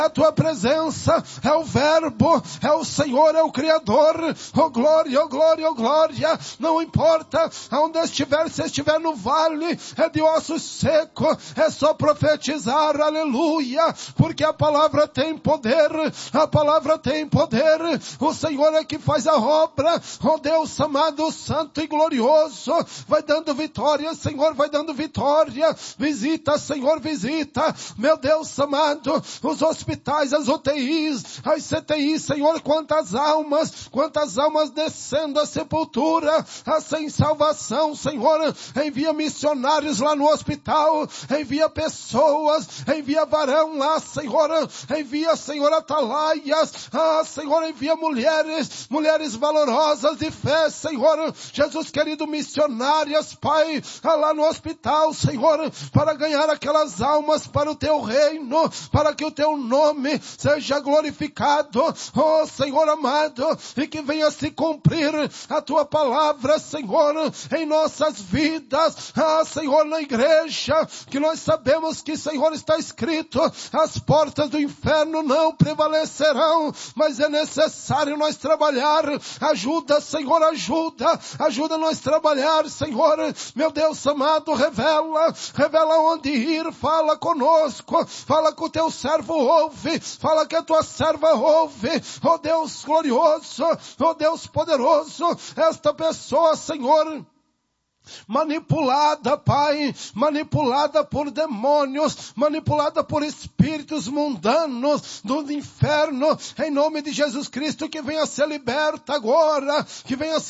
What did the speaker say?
a tua presença, é o verbo, é o Senhor, é o Criador. Oh glória, oh glória, oh glória. Não importa aonde estiver, se estiver no vale, é de ossos secos, é só profetizar, aleluia, porque a palavra tem poder, a palavra tem poder. O Senhor é que faz a obra, oh Deus amado, santo e glorioso, vai dando vitória, Senhor, vai dando vitória. Visita, Senhor, visita, meu Deus amado, os hospitais, as UTIs, as CTIs, Senhor, quantas almas descendo à sepultura, sem salvação, Senhor, envia missionários lá no hospital, envia pessoas, envia varão lá, Senhor, envia, Senhor, atalaias, Senhor, envia mulheres valorosas de fé, Senhor, Jesus querido, missionárias, Pai, lá no hospital, Senhor, para ganhar aquelas almas para o teu reino, para que o teu nome seja glorificado, oh Senhor amado, e que venha se cumprir a tua palavra, Senhor, em nossas vidas, Senhor, na igreja, que nós sabemos que, Senhor, está escrito, as portas do inferno não prevalecerão, mas é necessário nós trabalhar. Ajuda, Senhor, ajuda nós trabalhar, Senhor, meu Deus amado, revela onde ir, fala conosco, fala que o teu servo ouve, fala que a tua serva ouve, oh Deus glorioso, oh Deus poderoso, esta pessoa, Senhor, manipulada, Pai, manipulada por demônios, manipulada por espíritos mundanos do inferno, em nome de Jesus Cristo, que venha ser liberta agora, que venha